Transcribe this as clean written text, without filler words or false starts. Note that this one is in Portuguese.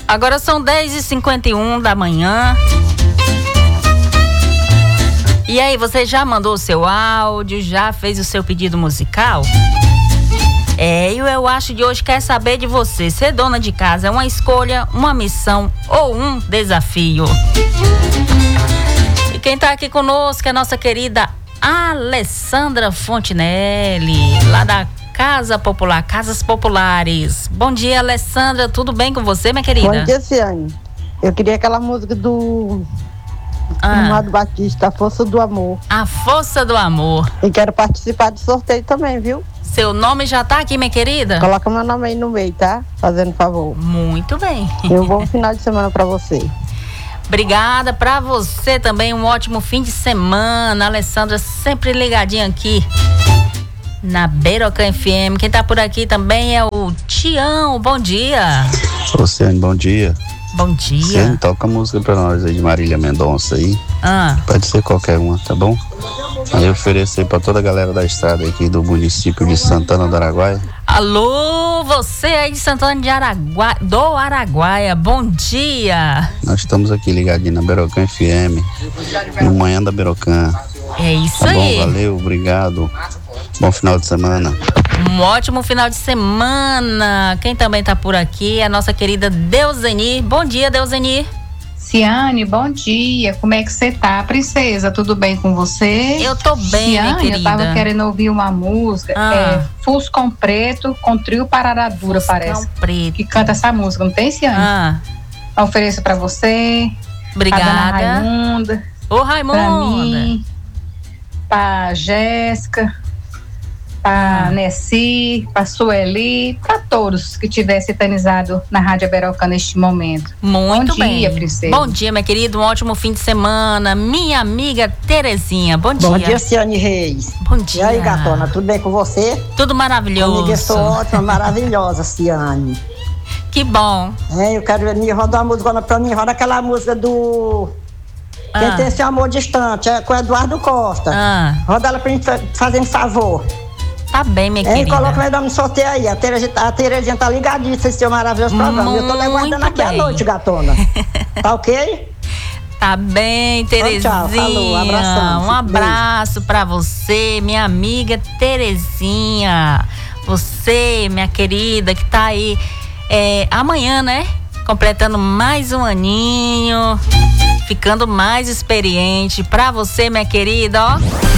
Agora são 10h51 da manhã. E aí, você já mandou o seu áudio? Já fez o seu pedido musical? Eu acho de hoje quer saber de você. Ser dona de casa é uma escolha, uma missão ou um desafio? E quem tá aqui conosco é a nossa querida Alessandra Fontinelli, lá da Casa Popular, Casas Populares. Bom dia, Alessandra, tudo bem com você, minha querida? Bom dia, Ciane. Eu queria aquela música do Amado Batista, A Força do Amor. A Força do Amor. E quero participar do sorteio também, viu? Seu nome já tá aqui, minha querida? Coloca meu nome aí no meio, tá? Fazendo favor. Muito bem. E um bom final de semana pra você. Obrigada, pra você também, um ótimo fim de semana. Alessandra sempre ligadinha aqui na Berocan FM. Quem tá por aqui também é o Tião. Bom dia. Luciane, bom dia. Bom dia. Luciane, toca a música pra nós aí de Marília Mendonça aí. Pode ser qualquer uma, tá bom? Aí eu ofereço aí pra toda a galera da estrada aqui do município de Santana do Araguaia. Alô, você aí de Santana do Araguaia, bom dia. Nós estamos aqui ligadinho na Berocan FM, no Manhã da Berocan. É isso tá aí. Bom, valeu, obrigado. Bom final de semana. Um ótimo final de semana. Quem também tá por aqui é a nossa querida Deuzeni. Bom dia, Deuzeni. Ciane, bom dia. Como é que você tá, princesa? Tudo bem com você? Eu tô bem, Ciane, minha querida. Eu tava querendo ouvir uma música, Fuscão Preto com Trio Pararadura, parece. Preto. Que canta essa música, não tem, Ciane? Eu ofereço pra você. Obrigada. Pra dona Raimunda. Ô, Raimunda. Pra mim. Pra Jéssica. Pra Nessi, pra Sueli, pra todos que tiver sintonizado na Rádio Berocan neste momento. Muito bem. Bom dia, princesa. Bom dia, minha querida, um ótimo fim de semana. Minha amiga Terezinha, bom dia. Bom dia, Ciane Reis. Bom dia. E aí, gatona, tudo bem com você? Tudo maravilhoso. Amiga, eu sou ótima, maravilhosa, Ciane. Que bom. Eu quero rodar uma música pra mim, roda aquela música do... Quem tem esse amor distante, é com o Eduardo Costa. Roda ela pra gente, fazendo favor. Tá bem, minha querida. Coloca meu nome no sorteio aí. A Terezinha tá ligadinha esse seu maravilhoso programa. Eu tô aguardando aqui à noite, gatona. Tá ok? Tá bem, Terezinha. Tchau, falou, abração. Um abraço pra você, minha amiga Terezinha. Você, minha querida, que tá aí amanhã, né? Completando mais um aninho, ficando mais experiente. Pra você, minha querida, ó.